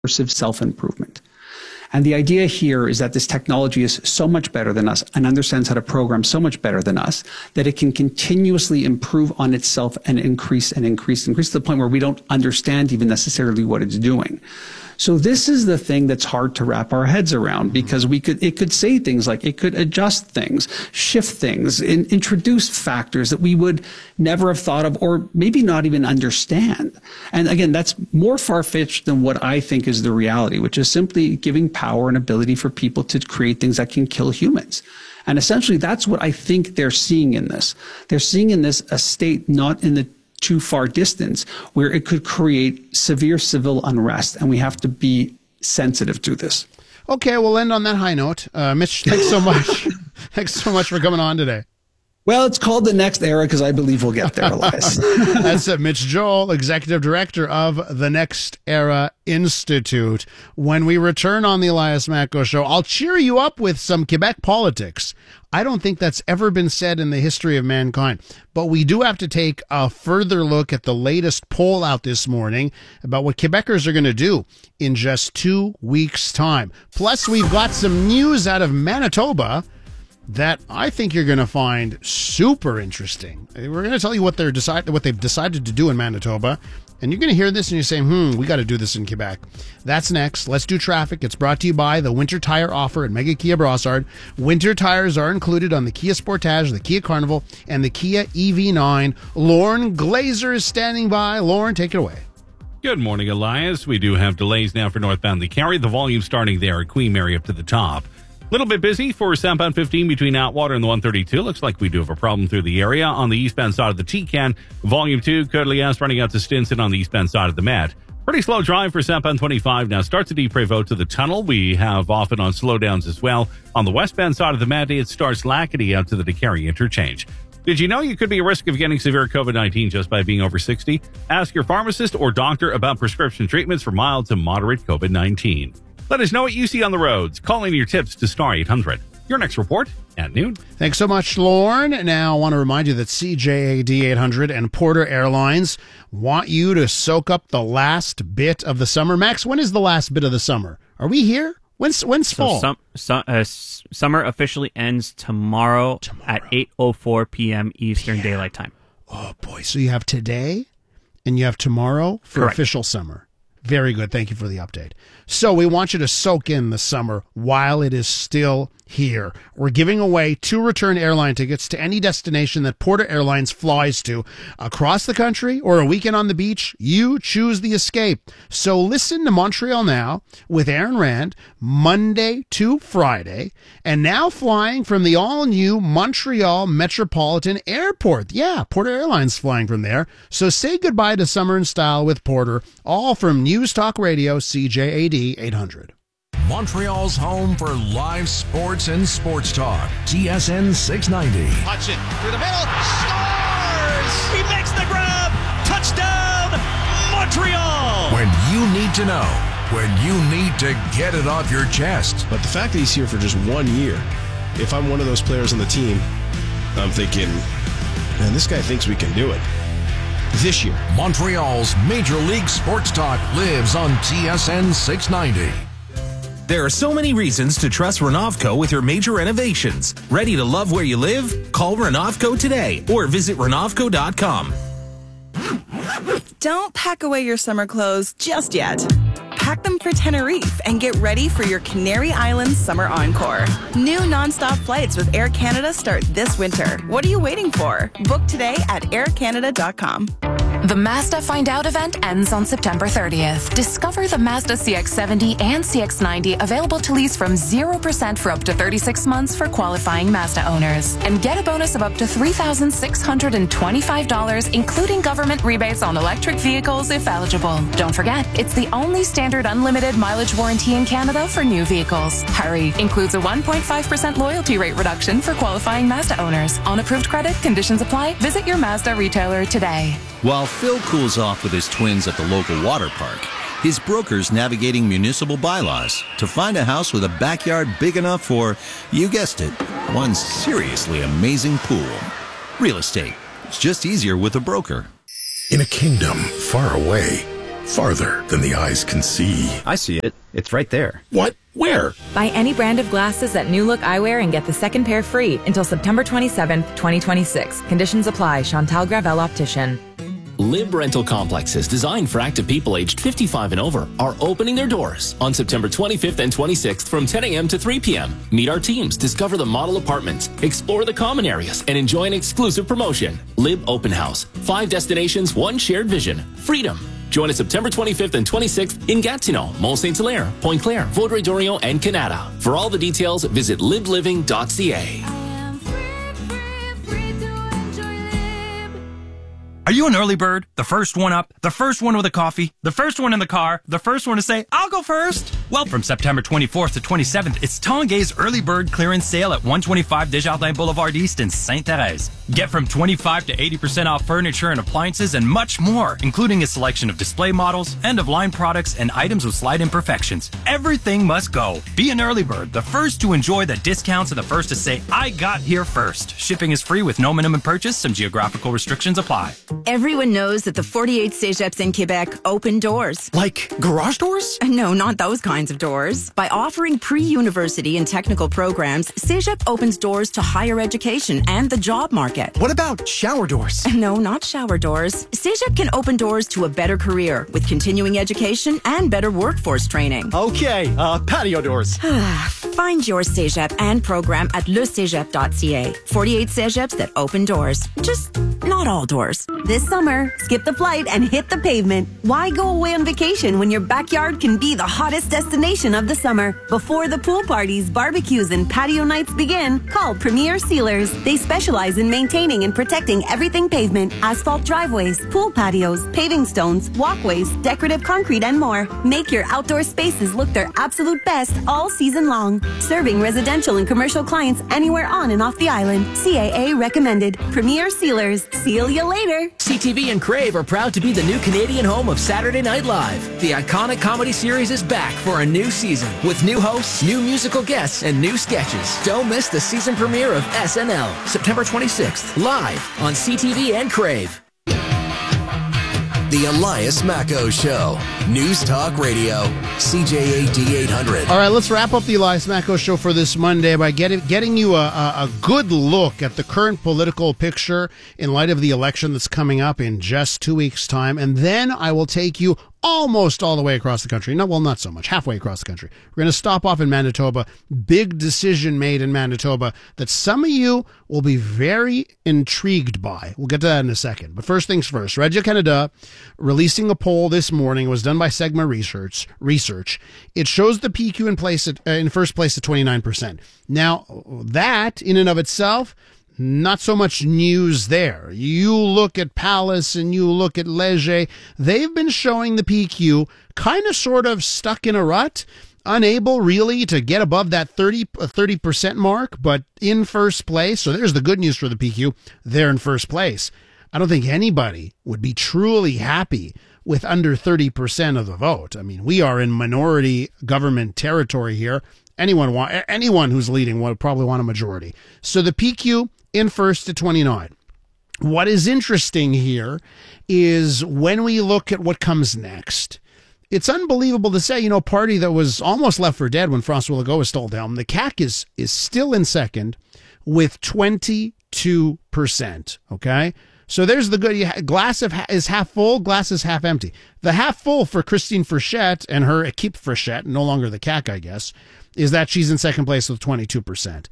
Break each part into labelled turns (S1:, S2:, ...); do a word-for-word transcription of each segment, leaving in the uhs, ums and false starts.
S1: self-improvement. And the idea here is that this technology is so much better than us and understands how to program so much better than us that it can continuously improve on itself and increase and increase, increase to the point where we don't understand even necessarily what it's doing. So this is the thing that's hard to wrap our heads around, because we could, it could say things like it could adjust things, shift things, in, introduce factors that we would never have thought of or maybe not even understand. And again, that's more far-fetched than what I think is the reality, which is simply giving power and ability for people to create things that can kill humans. And essentially, that's what I think they're seeing in this. They're seeing in this a state not in the too far distance where it could create severe civil unrest, and we have to be sensitive to this.
S2: Okay, we'll end on that high note. Uh, Mitch, thanks so much. Thanks so much for coming on today.
S1: Well, it's called The Next Era because I believe we'll get there, Elias.
S2: That's uh, Mitch Joel, Executive Director of the Next Era Institute. When we return on the Elias Matko Show, I'll cheer you up with some Quebec politics. I don't think that's ever been said in the history of mankind. But we do have to take a further look at the latest poll out this morning about what Quebecers are going to do in just two weeks' time. Plus, we've got some news out of Manitoba that I think you're going to find super interesting. We're going to tell you what they're decide what they've decided to do in Manitoba, and you're going to hear this and you're saying, "Hmm, we got to do this in Quebec." That's next. Let's do traffic. It's brought to you by the Winter Tire offer at Mega Kia Brossard. Winter tires are included on the Kia Sportage, the Kia Carnival, and the Kia E V nine. Lauren Glazer is standing by. Lauren, take it away.
S3: Good morning, Elias. We do have delays now for northbound the Carry. The volume starting there at Queen Mary up to the top. Little bit busy for southbound fifteen between Atwater and the one thirty-two. Looks like we do have a problem through the area. On the eastbound side of the T-Can, volume two, Côte-Liesse running out to Stinson on the eastbound side of the Met. Pretty slow drive for southbound twenty-five. Now starts at Deep Prévost to the tunnel. We have often on slowdowns as well. On the westbound side of the Met, it starts Lackady out to the DeCarry interchange. Did you know you could be at risk of getting severe COVID nineteen just by being over sixty? Ask your pharmacist or doctor about prescription treatments for mild to moderate COVID nineteen. Let us know what you see on the roads. Call in your tips to Star eight hundred. Your next report at noon.
S2: Thanks so much, Lauren. Now, I want to remind you that C J A D eight hundred and Porter Airlines want you to soak up the last bit of the summer. Max, when is the last bit of the summer? Are we here? When's, when's
S4: so
S2: fall?
S4: Sum, su- uh, s- summer officially ends tomorrow, tomorrow. at eight oh four p.m. Eastern yeah. Daylight Time.
S2: Oh, boy. So you have today and you have tomorrow for
S4: Correct.
S2: Official summer. Very good. Thank you for the update. So we want you to soak in the summer while it is still here. We're giving away two return airline tickets to any destination that Porter Airlines flies to across the country or a weekend on the beach. You choose the escape. So listen to Montreal Now with Aaron Rand Monday to Friday, and now flying from the all-new Montreal Metropolitan Airport. Yeah, Porter Airlines flying from there. So say goodbye to summer in style with Porter, all from News Talk Radio C J A D eight hundred.
S5: Montreal's home for live sports and sports talk. T S N six ninety.
S6: Hudson through the middle. Scores! He makes the grab. Touchdown, Montreal!
S5: When you need to know. When you need to get it off your chest.
S7: But the fact that he's here for just one year, if I'm one of those players on the team, I'm thinking, man, this guy thinks we can do it. This year.
S5: Montreal's Major League Sports Talk lives on T S N six ninety.
S8: There are so many reasons to trust Renovco with your major renovations. Ready to love where you live? Call Renovco today or visit Renovco dot com.
S9: Don't pack away your summer clothes just yet. Pack them for Tenerife and get ready for your Canary Islands Summer Encore. New nonstop flights with Air Canada start this winter. What are you waiting for? Book today at air canada dot com.
S10: The Mazda Find Out event ends on September thirtieth. Discover the Mazda C X seventy and C X ninety available to lease from zero percent for up to thirty-six months for qualifying Mazda owners. And get a bonus of up to three thousand six hundred twenty-five dollars, including government rebates on electric vehicles if eligible. Don't forget, it's the only standard unlimited mileage warranty in Canada for new vehicles. Hurry! Includes a one point five percent loyalty rate reduction for qualifying Mazda owners. On approved credit, conditions apply. Visit your Mazda retailer today.
S11: While Phil cools off with his twins at the local water park, his broker's navigating municipal bylaws to find a house with a backyard big enough for, you guessed it, one seriously amazing pool. Real estate. It's just easier with a broker.
S12: In a kingdom far away, farther than the eyes can see.
S13: I see it. It's right there.
S12: What? Where?
S14: Buy any brand of glasses at New Look Eyewear and get the second pair free until September twenty-seventh, twenty twenty-six. Conditions apply. Chantal Gravel Optician.
S15: Lib Rental Complexes designed for active people aged fifty-five and over are opening their doors on September twenty-fifth and twenty-sixth from ten a.m. to three p.m. Meet our teams, discover the model apartments, explore the common areas, and enjoy an exclusive promotion. Lib Open House. Five destinations, one shared vision. Freedom. Join us September twenty-fifth and twenty-sixth in Gatineau, Mont Saint Hilaire, Pointe Claire, Vaudreuil-Dorion, and Canada. For all the details, visit libliving dot c a.
S16: Are you an early bird? The first one up? The first one with a coffee? The first one in the car? The first one to say, I'll go first? Well, from September twenty-fourth to twenty-seventh, it's Tanguay's Early Bird Clearance Sale at one twenty-five Desjardins Boulevard East in Sainte Thérèse. Get from twenty-five to eighty percent off furniture and appliances and much more, including a selection of display models, end-of-line products, and items with slight imperfections. Everything must go. Be an early bird, the first to enjoy the discounts and the first to say, I got here first. Shipping is free with no minimum purchase. Some geographical restrictions apply.
S17: Everyone knows that the forty-eight Cégeps in Quebec open doors.
S18: Like garage doors?
S17: No, not those kinds of doors. By offering pre-university and technical programs, Cégep opens doors to higher education and the job market.
S18: What about shower doors?
S17: No, not shower doors. Cégep can open doors to a better career with continuing education and better workforce training.
S18: Okay, uh, patio doors.
S17: Find your Cégep and program at le cégep dot c a. forty-eight Cégeps that open doors. Just not all doors.
S19: This summer, skip the flight and hit the pavement. Why go away on vacation when your backyard can be the hottest destination of the summer? Before the pool parties, barbecues, and patio nights begin, call Premier Sealers. They specialize in maintaining and protecting everything pavement, asphalt driveways, pool patios, paving stones, walkways, decorative concrete, and more. Make your outdoor spaces look their absolute best all season long. Serving residential and commercial clients anywhere on and off the island. C A A recommended. Premier Sealers. Seal you later.
S20: C T V and Crave are proud to be the new Canadian home of Saturday Night Live. The iconic comedy series is back for a new season with new hosts, new musical guests, and new sketches. Don't miss the season premiere of S N L, September twenty-sixth, live on C T V and Crave.
S5: The Elias Macco Show. News Talk Radio. C J A D eight hundred.
S2: All right, let's wrap up the Elias Macco Show for this Monday by getting, getting you a, a, a good look at the current political picture in light of the election that's coming up in just two weeks' time. And then I will take you almost all the way across the country. No, well, not so much. Halfway across the country. We're going to stop off in Manitoba. Big decision made in Manitoba that some of you will be very intrigued by. We'll get to that in a second. But first things first. Radio-Canada releasing a poll this morning. It was done by Segma Research. Research. It shows the P Q in place at, uh, in first place at twenty-nine percent. Now, that in and of itself, not so much news there. You look at Palace and you look at Léger. They've been showing the P Q kind of sort of stuck in a rut, unable really to get above that thirty percent mark, but in first place. So there's the good news for the P Q. They're in first place. I don't think anybody would be truly happy with under thirty percent of the vote. I mean, we are in minority government territory here. Anyone want anyone who's leading would probably want a majority. So the P Q in first to twenty-nine. What is interesting here is when we look at what comes next. It's unbelievable to say, you know, a party that was almost left for dead when François Legault was stole down. The C A Q is, is still in second with twenty-two percent. Okay? So there's the good. Glass of, is half full, glass is half empty. The half full for Christine Frechette and her équipe Frechette, no longer the C A Q, I guess, is that she's in second place with twenty-two percent.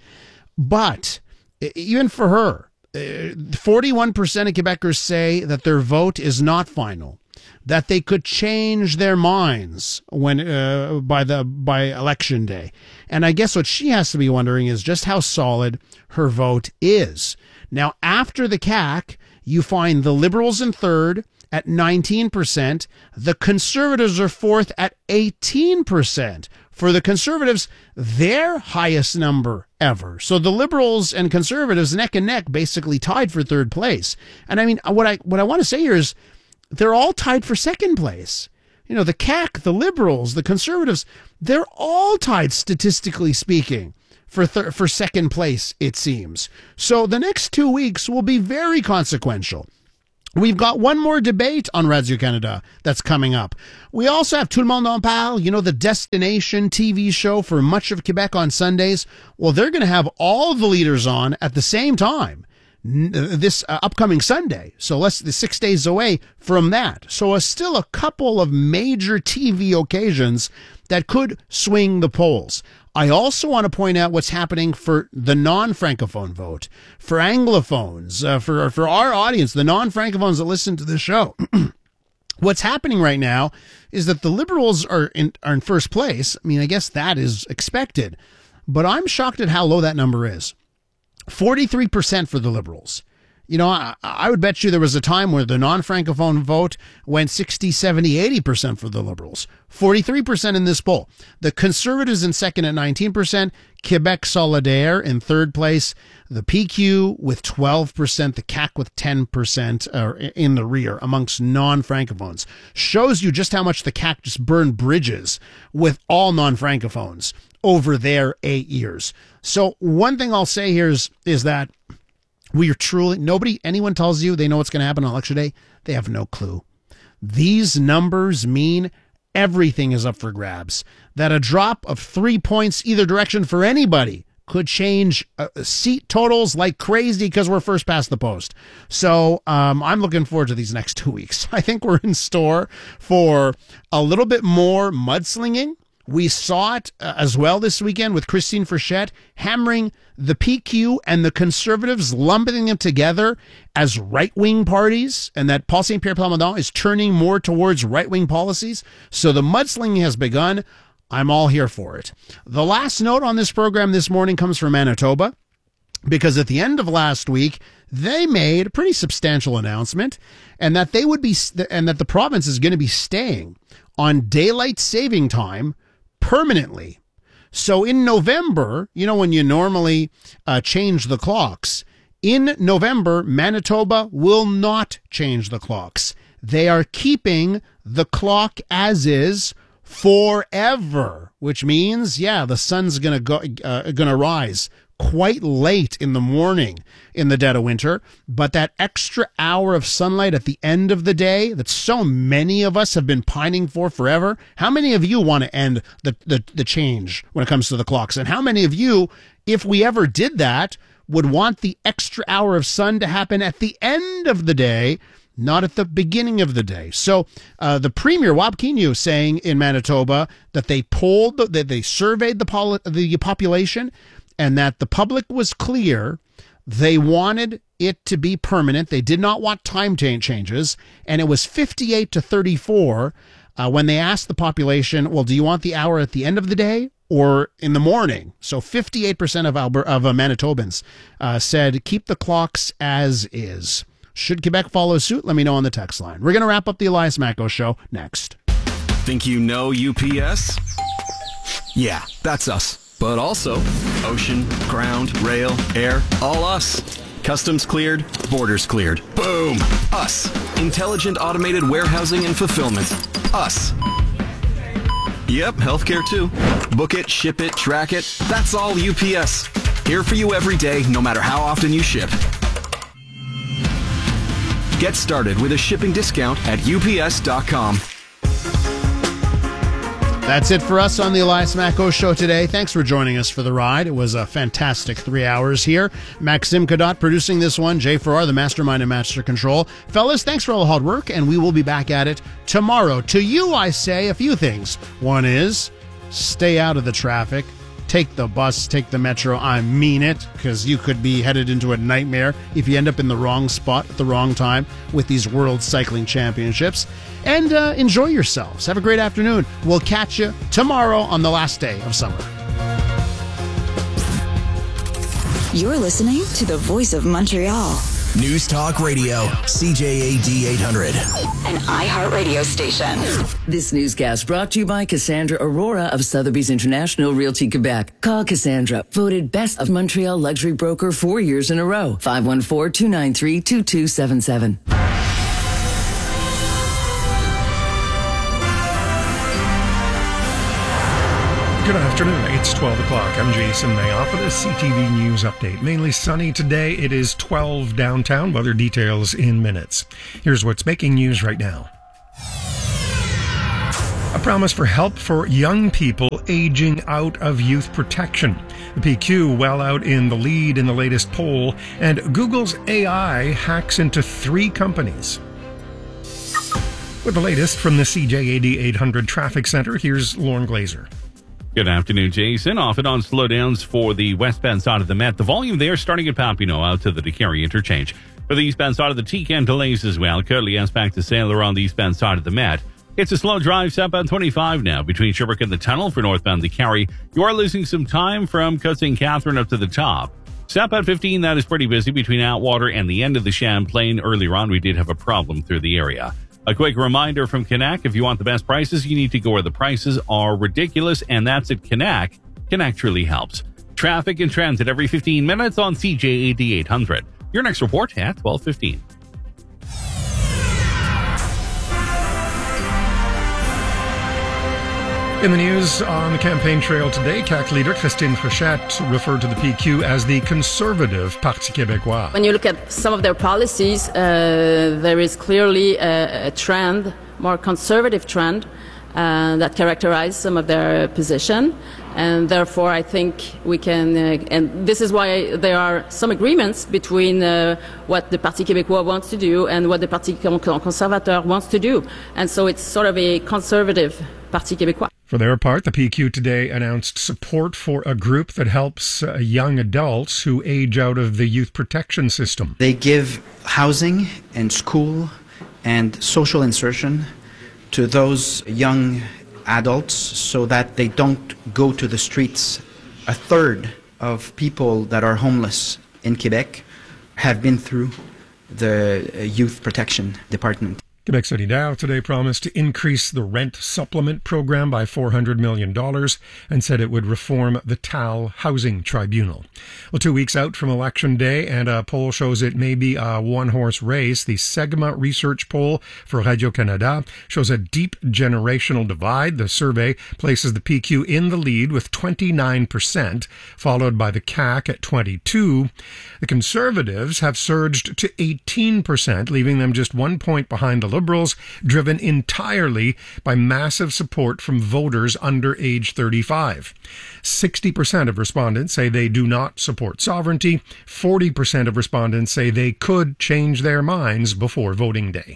S2: But even for her, forty-one percent of Quebecers say that their vote is not final, that they could change their minds when uh, by the by election day. And I guess what she has to be wondering is just how solid her vote is. Now, after the C A Q, you find the Liberals in third at nineteen percent. The Conservatives are fourth at eighteen percent. For the Conservatives, their highest number ever. So the Liberals and Conservatives neck and neck, basically tied for third place. And I mean, what I what I want to say here is they're all tied for second place. You know, the C A Q, the Liberals, the Conservatives, they're all tied statistically speaking for th- for second place, it seems. So the next two weeks will be very consequential. We've got one more debate on Radio-Canada that's coming up. We also have Tout le monde en parle, you know, the destination T V show for much of Quebec on Sundays. Well, they're going to have all the leaders on at the same time this uh, upcoming Sunday. So less than six days away from that. So uh, still a couple of major T V occasions that could swing the polls. I also want to point out what's happening for the non-Francophone vote, for Anglophones, uh, for, for our audience, the non-Francophones that listen to this show. What's happening right now is that the Liberals are in, are in first place. I mean, I guess that is expected, but I'm shocked at how low that number is. forty-three percent for the Liberals. You know, I, I would bet you there was a time where the non-Francophone vote went sixty, seventy, eighty percent for the Liberals. forty-three percent in this poll. The Conservatives in second at nineteen percent. Quebec Solidaire in third place. The P Q with twelve percent. The C A Q with ten percent uh, in the rear amongst non-Francophones. Shows you just how much the C A Q just burned bridges with all non-Francophones over their eight years. So one thing I'll say here is, is that we are truly, nobody, anyone tells you they know what's going to happen on election day, they have no clue. These numbers mean everything is up for grabs. That a drop of three points either direction for anybody could change uh, seat totals like crazy because we're first past the post. So um, I'm looking forward to these next two weeks. I think we're in store for a little bit more mudslinging. We saw it uh, as well this weekend with Christine Frechette hammering the P Q and the Conservatives, lumping them together as right-wing parties, and that Paul Saint Pierre Plamondon is turning more towards right-wing policies. So the mudslinging has begun. I'm all here for it. The last note on this program this morning comes from Manitoba, because at the end of last week, they made a pretty substantial announcement, and that they would be, and that the province is going to be staying on daylight saving time permanently. So in November, you know, when you normally uh, change the clocks, in November, Manitoba will not change the clocks. They are keeping the clock as is forever, which means, yeah, the sun's going to go, uh, going to rise quite late in the morning in the dead of winter, but that extra hour of sunlight at the end of the day that so many of us have been pining for forever. How many of you want to end the, the, the change when it comes to the clocks? And how many of you, if we ever did that, would want the extra hour of sun to happen at the end of the day, not at the beginning of the day? So uh, the Premier, Wab Kinew, saying in Manitoba that they polled, that they surveyed the, pol- the population, and that the public was clear. They wanted it to be permanent. They did not want time changes. And it was fifty-eight to thirty-four uh, when they asked the population, well, do you want the hour at the end of the day or in the morning? So fifty-eight percent of, Alber- of uh, Manitobans uh, said keep the clocks as is. Should Quebec follow suit? Let me know on the text line. We're going to wrap up the Elias Macko Show next.
S21: Think you know U P S? Yeah, that's us. But also ocean, ground, rail, air, all us. Customs cleared, borders cleared. Boom! Us. Intelligent automated warehousing and fulfillment. Us. Yep, healthcare too. Book it, ship it, track it. That's all U P S. Here for you every day, no matter how often you ship. Get started with a shipping discount at U P S dot com.
S2: That's it for us on the Elias Macko Show today. Thanks for joining us for the ride. It was a fantastic three hours here. Maxim Kadot producing this one. Jay Farrar, the mastermind and master control. Fellas, thanks for all the hard work, and we will be back at it tomorrow. To you, I say a few things. One is, stay out of the traffic. Take the bus, take the metro. I mean it, because you could be headed into a nightmare if you end up in the wrong spot at the wrong time with these World Cycling Championships. And uh, enjoy yourselves. Have a great afternoon. We'll catch you tomorrow on the last day of summer.
S22: You're listening to the Voice of Montreal.
S5: News Talk Radio, C J A D eight hundred.
S22: An iHeartRadio station.
S23: This newscast brought to you by Cassandra Aurora of Sotheby's International Realty Quebec. Call Cassandra, voted Best of Montreal Luxury Broker four years in a row. five one four, two nine three, two two seven seven.
S1: Good afternoon. It's twelve o'clock. I'm Jason Mayoff with a C T V News update. Mainly sunny today. It is twelve downtown. Weather details in minutes. Here's what's making news right now. A promise for help for young people aging out of youth protection. The P Q well out in the lead in the latest poll, and Google's A I hacks into three companies. With the latest from the C J A D eight hundred Traffic Center, here's Lauren Glazer.
S3: Good afternoon, Jason. Off and on slowdowns for the westbound side of the Met. The volume there starting at Papineau out to the DeCarry interchange. For the eastbound side of the T C A N, delays as well. Currently S back to Sailor on the eastbound side of the Met. It's a slow drive southbound twenty-five now between Sherbrooke and the tunnel for northbound DeCarry. You are losing some time from Cote Saint Catherine up to the top. Southbound fifteen, that is pretty busy between Atwater and the end of the Champlain. Earlier on, we did have a problem through the area. A quick reminder from Canac, if you want the best prices, you need to go where the prices are ridiculous, and that's at Canac. Canac truly helps. Traffic and transit every fifteen minutes on C J A D eight hundred. Your next report at twelve fifteen.
S1: In the news on the campaign trail today, C A Q leader Christine Fréchette referred to the P Q as the conservative Parti québécois.
S4: When you look at some of their policies, uh, there is clearly a, a trend, more conservative trend, uh, that characterizes some of their position. And therefore, I think we can, uh, and this is why there are some agreements between uh, what the Parti québécois wants to do and what the Parti conservateur wants to do. And so it's sort of a conservative Parti québécois.
S1: For their part, the P Q today announced support for a group that helps uh, young adults who age out of the youth protection system.
S24: They give housing and school and social insertion to those young adults so that they don't go to the streets. A third of people that are homeless in Quebec have been through the youth protection department.
S1: Quebec City Now today promised to increase the rent supplement program by four hundred million dollars and said it would reform the T A L Housing Tribunal. Well, two weeks out from Election Day, and a poll shows it may be a one-horse race. The Segma research poll for Radio-Canada shows a deep generational divide. The survey places the P Q in the lead with twenty-nine percent, followed by the C A Q at twenty-two percent. The Conservatives have surged to eighteen percent, leaving them just one point behind the Liberals, driven entirely by massive support from voters under age thirty-five. sixty percent of respondents say they do not support sovereignty. forty percent of respondents say they could change their minds before voting day.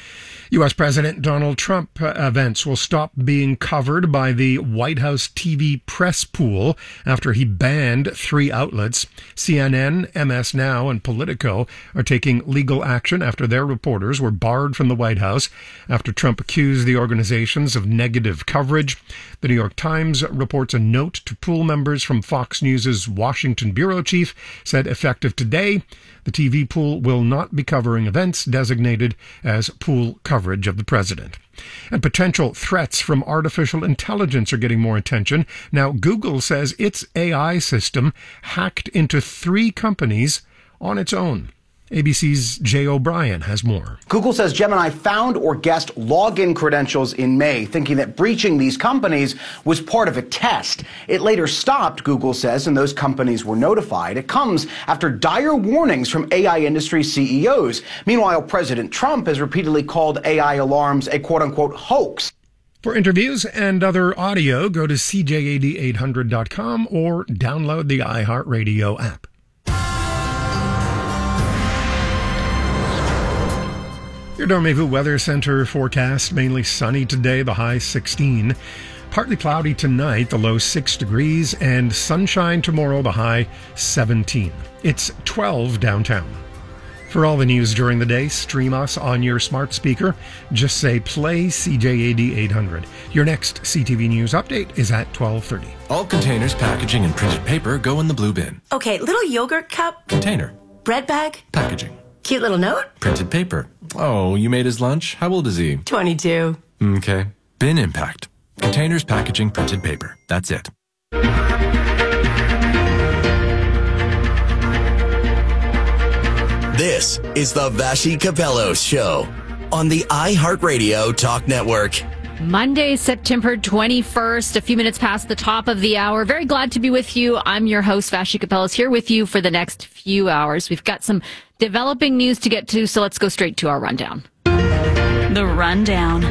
S1: U S President Donald Trump uh, events will stop being covered by the White House T V press pool after he banned three outlets. C N N, M S Now, and Politico are taking legal action after their reporters were barred from the White House after Trump accused the organizations of negative coverage. The New York Times reports a note to pool members from Fox News' Washington bureau chief said effective today, the T V pool will not be covering events designated as pool coverage of the president. And potential threats from artificial intelligence are getting more attention. Now, Google says its A I system hacked into three companies on its own. A B C's Jay O'Brien has more.
S25: Google says Gemini found or guessed login credentials in May, thinking that breaching these companies was part of a test. It later stopped, Google says, and those companies were notified. It comes after dire warnings from A I industry C E Os. Meanwhile, President Trump has repeatedly called A I alarms a quote-unquote hoax.
S1: For interviews and other audio, go to C J A D eight hundred dot com or download the iHeartRadio app. Your Dormez-vous Weather Center forecast, mainly sunny today, the high sixteen. Partly cloudy tonight, the low six degrees, and sunshine tomorrow, the high seventeen. It's twelve downtown. For all the news during the day, stream us on your smart speaker. Just say play C J A D eight hundred. Your next C T V News update is at twelve thirty.
S26: All containers, packaging, and printed paper go in the blue bin.
S27: Okay, little yogurt cup.
S26: Container.
S27: Bread bag.
S26: Packaging.
S27: Cute little note.
S26: Printed paper. Oh, you made his lunch? How old is he?
S27: twenty-two.
S26: Okay. Bin impact. Containers, packaging, printed paper. That's it.
S5: This is the Vassy Capello Show on the iHeartRadio Talk Network.
S6: Monday, September twenty-first, a few minutes past the top of the hour. Very glad to be with you. I'm your host, Vashi Capellas, here with you for the next few hours. We've got some developing news to get to, so let's go straight to our rundown.
S22: The Rundown.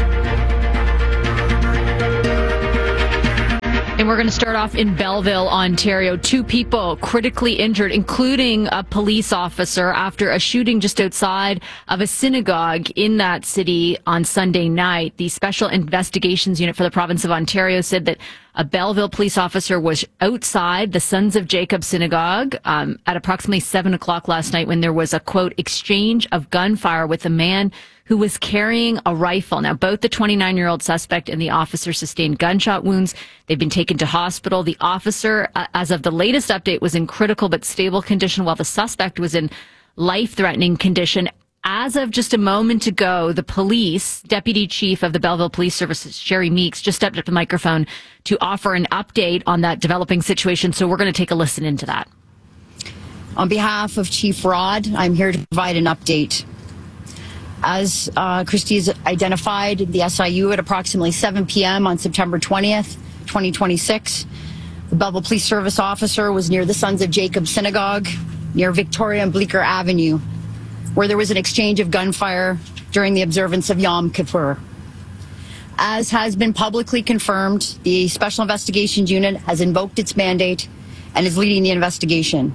S6: And we're going to start off in Belleville, Ontario. Two people critically injured, including a police officer, after a shooting just outside of a synagogue in that city on Sunday night. The Special Investigations Unit for the province of Ontario said that a Belleville police officer was outside the Sons of Jacob synagogue um, at approximately seven o'clock last night when there was a, quote, exchange of gunfire with a man who was carrying a rifle. Now, both the twenty-nine-year-old suspect and the officer sustained gunshot wounds. They've been taken to hospital. The officer, uh, as of the latest update, was in critical but stable condition, while the suspect was in life-threatening condition. As of just a moment ago, the police, Deputy Chief of the Belleville Police Service, Sherry Meeks, just stepped up to the microphone to offer an update on that developing situation. So we're going to take a listen into that.
S7: On behalf of Chief Rod, I'm here to provide an update. As uh, Christy has identified, the S I U at approximately seven p.m. on September twentieth, twenty twenty-six, the Belleville Police Service officer was near the Sons of Jacob Synagogue, near Victoria and Bleecker Avenue, where there was an exchange of gunfire during the observance of Yom Kippur. As has been publicly confirmed, the Special Investigations Unit has invoked its mandate and is leading the investigation.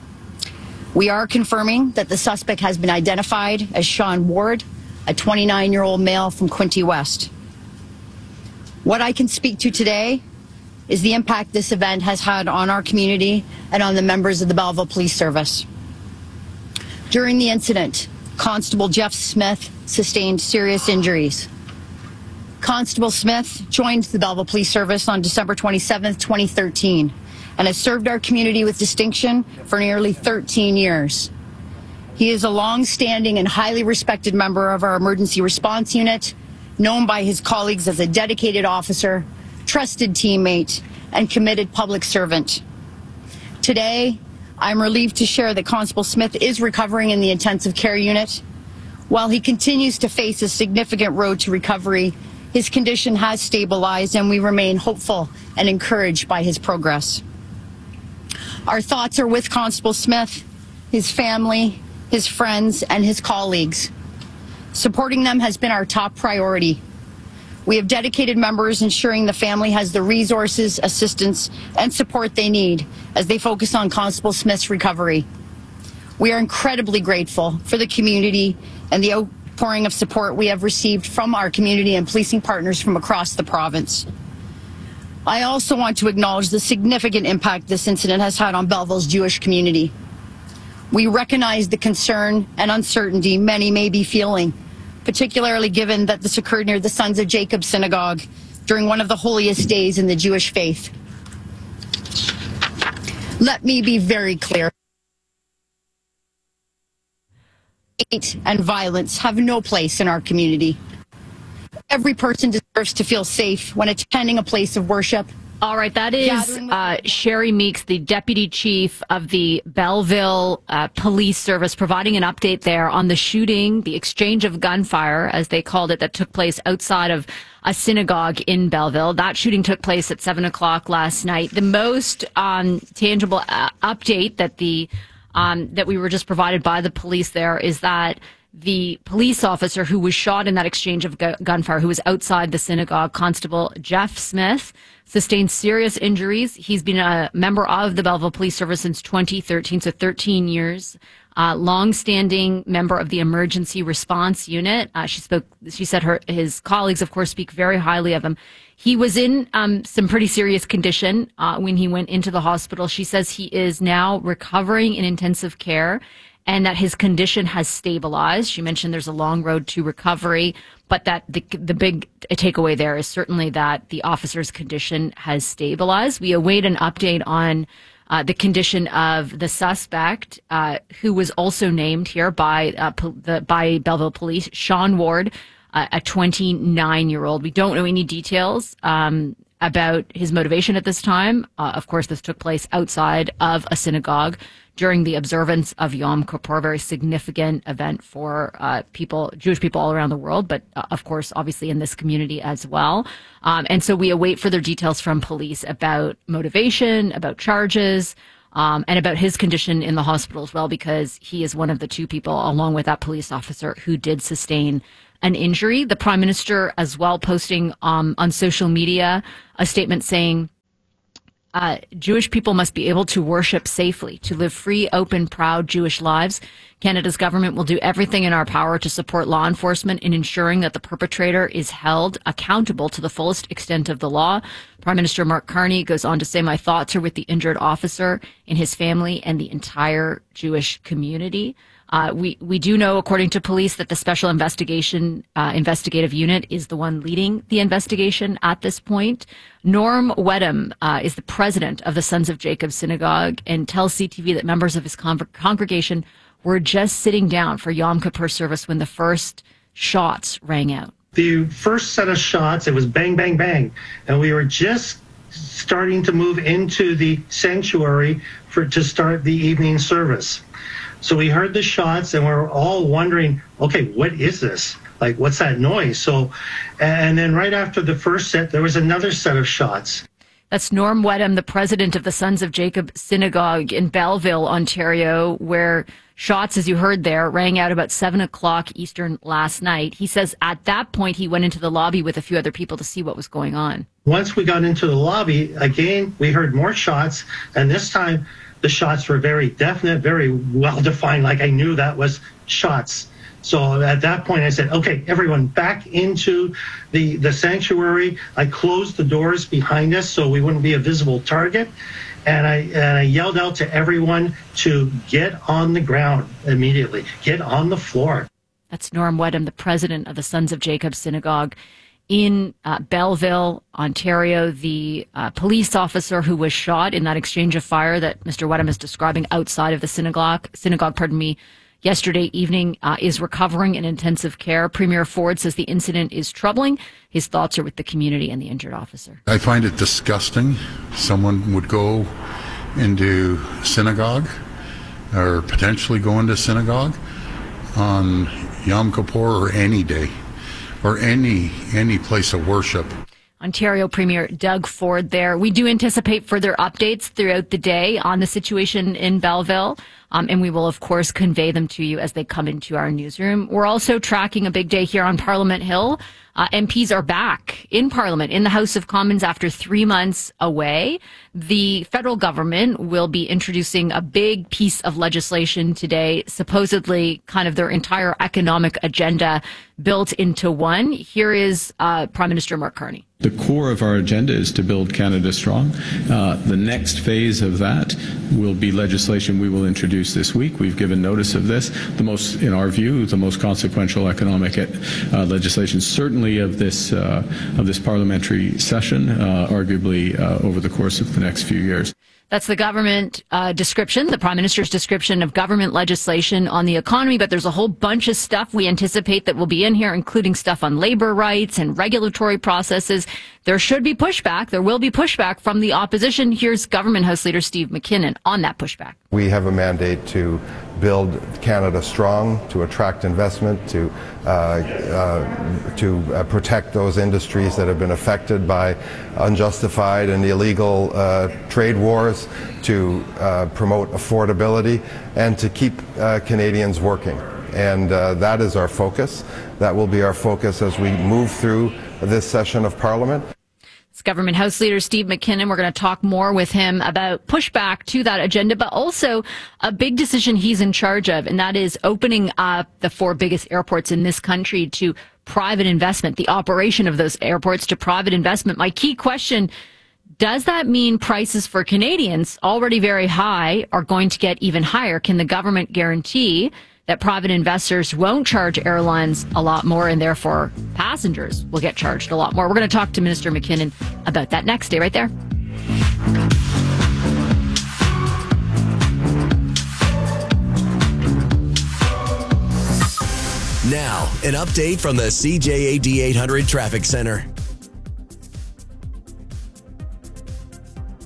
S7: We are confirming that the suspect has been identified as Sean Ward, a twenty-nine-year-old male from Quinte West. What I can speak to today is the impact this event has had on our community and on the members of the Belleville Police Service. During the incident, Constable Jeff Smith sustained serious injuries. Constable Smith joined the Belleville Police Service on December twenty-seventh, twenty thirteen, and has served our community with distinction for nearly thirteen years. He is a long-standing and highly respected member of our emergency response unit, known by his colleagues as a dedicated officer, trusted teammate, and committed public servant. Today, I'm relieved to share that Constable Smith is recovering in the intensive care unit. While he continues to face a significant road to recovery, his condition has stabilized, and we remain hopeful and encouraged by his progress. Our thoughts are with Constable Smith, his family, his friends, and his colleagues. Supporting them has been our top priority. We have dedicated members ensuring the family has the resources, assistance, and support they need as they focus on Constable Smith's recovery. We are incredibly grateful for the community and the outpouring of support we have received from our community and policing partners from across the province. I also want to acknowledge the significant impact this incident has had on Belleville's Jewish community. We recognize the concern and uncertainty many may be feeling, particularly given that this occurred near the Sons of Jacob Synagogue during one of the holiest days in the Jewish faith. Let me be very clear. Hate and violence have no place in our community. Every person deserves to feel safe when attending a place of worship.
S6: All right, that is uh, Sherry Meeks, the Deputy Chief of the Belleville uh, Police Service, providing an update there on the shooting, the exchange of gunfire, as they called it, that took place outside of a synagogue in Belleville. That shooting took place at seven o'clock last night. The most um, tangible uh, update that the um, that we were just provided by the police there is that the police officer who was shot in that exchange of gu- gunfire, who was outside the synagogue, Constable Jeff Smith, sustained serious injuries. He's been a member of the Belleville Police Service since twenty thirteen, so thirteen years. Uh, long-standing member of the Emergency Response Unit. Uh, she spoke. She said her his colleagues, of course, speak very highly of him. He was in um, some pretty serious condition uh, when he went into the hospital. She says he is now recovering in intensive care, and that his condition has stabilized. She mentioned there's a long road to recovery, but that the, the big takeaway there is certainly that the officer's condition has stabilized. We await an update on uh, the condition of the suspect, uh, who was also named here by uh, po- the, by Belleville Police, Sean Ward, uh, a twenty-nine-year-old. We don't know any details um, about his motivation at this time. Uh, of course, this took place outside of a synagogue during the observance of Yom Kippur, a very significant event for uh, people, Jewish people all around the world, but uh, of course, obviously in this community as well. Um, and so we await further details from police about motivation, about charges, um, and about his condition in the hospital as well, because he is one of the two people, along with that police officer, who did sustain an injury. The Prime Minister as well posting um, on social media a statement saying, Uh, Jewish people must be able to worship safely, to live free, open, proud Jewish lives. Canada's government will do everything in our power to support law enforcement in ensuring that the perpetrator is held accountable to the fullest extent of the law. Prime Minister Mark Carney goes on to say, my thoughts are with the injured officer and his family and the entire Jewish community. Uh, we, we do know, according to police, that the Special Investigation uh, Investigative Unit is the one leading the investigation at this point. Norm Wedham uh, is the president of the Sons of Jacob Synagogue and tells C T V that members of his con- congregation were just sitting down for Yom Kippur service when the first shots rang out.
S8: The first set of shots, it was bang, bang, bang. And we were just starting to move into the sanctuary for to start the evening service. So we heard the shots and we're all wondering, okay, what is this? Like, what's that noise? So, and then right after the first set, there was another set of shots.
S6: That's Norm Wedham, the president of the Sons of Jacob Synagogue in Belleville, Ontario, where shots, as you heard there, rang out about seven o'clock Eastern last night. He says at that point, he went into the lobby with a few other people to see what was going on.
S8: Once we got into the lobby, again, we heard more shots, and this time the shots were very definite, very well-defined, like I knew that was shots. So at that point, I said, okay, everyone back into the, the sanctuary. I closed the doors behind us so we wouldn't be a visible target. And I, and I yelled out to everyone to get on the ground immediately, get on the floor.
S6: That's Norm Wedham, the president of the Sons of Jacob Synagogue in uh, Belleville, Ontario. The uh, police officer who was shot in that exchange of fire that Mister Wedham is describing outside of the synagogue, synagogue, pardon me, yesterday evening uh, is recovering in intensive care. Premier Ford says the incident is troubling. His thoughts are with the community and the injured officer.
S9: I find it disgusting. Someone would go into synagogue or potentially go into synagogue on Yom Kippur or any day or any any place of worship.
S6: Ontario Premier Doug Ford there. We do anticipate further updates throughout the day on the situation in Belleville, um, and we will, of course, convey them to you as they come into our newsroom. We're also tracking a big day here on Parliament Hill. Uh, M Ps are back in Parliament, in the House of Commons after three months away. The federal government will be introducing a big piece of legislation today, supposedly kind of their entire economic agenda built into one. Here is uh, Prime Minister Mark Carney.
S10: The core of our agenda is to build Canada strong. Uh, the next phase of that will be legislation we will introduce this week. We've given notice of this. The most, in our view, the most consequential economic uh, legislation, certainly of this uh, of this parliamentary session, uh, arguably uh, over the course of the next few years.
S6: That's the government uh, description, the Prime Minister's description of government legislation on the economy. But there's a whole bunch of stuff we anticipate that will be in here, including stuff on labor rights and regulatory processes. There should be pushback. There will be pushback from the opposition. Here's Government House Leader Steve McKinnon on that pushback.
S11: We have a mandate to build Canada strong, to attract investment, to uh, uh, to uh, protect those industries that have been affected by unjustified and illegal uh, trade wars, to uh, promote affordability, and to keep uh, Canadians working. And uh, that is our focus. That will be our focus as we move through this session of Parliament.
S6: It's Government House Leader Steve McKinnon. We're going to talk more with him about pushback to that agenda, but also a big decision he's in charge of, and that is opening up the four biggest airports in this country to private investment, the operation of those airports to private investment. My key question, does that mean prices for Canadians, already very high, are going to get even higher? Can the government guarantee that private investors won't charge airlines a lot more and therefore passengers will get charged a lot more? We're going to talk to Minister McKinnon about that next. Stay right there.
S5: Now, an update from the C J A D eight hundred Traffic Center.